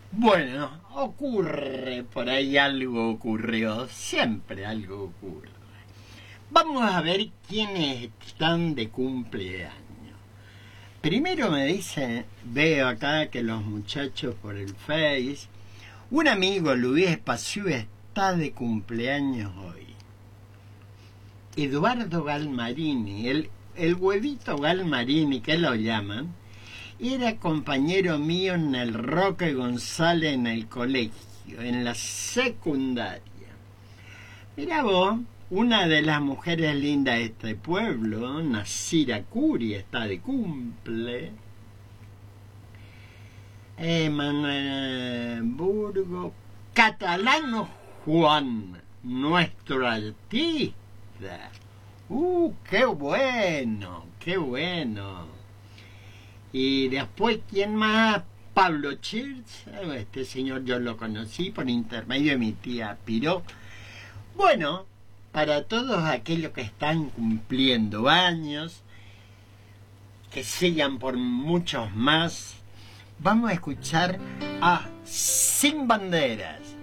Bueno, ocurre, por ahí algo ocurrió, siempre algo ocurre. Vamos a ver quiénes están de cumpleaños. Primero me dicen, veo acá que los muchachos por el Face, un amigo Luis Espaciú está de cumpleaños hoy. Eduardo Galmarini, el huevito Galmarini, que lo llaman, era compañero mío en el Roque González en el colegio, en la secundaria. Mirá vos, una de las mujeres lindas de este pueblo, Nasira Curi, está de cumple. Manuel Burgo, Catalano Juan, nuestro artista. ¡Qué bueno! ¡Qué bueno! Y después, ¿quién más? Pablo Chirch. Este señor yo lo conocí por intermedio de mi tía Piró. Bueno, para todos aquellos que están cumpliendo años, que sigan por muchos más, vamos a escuchar a Sin Banderas.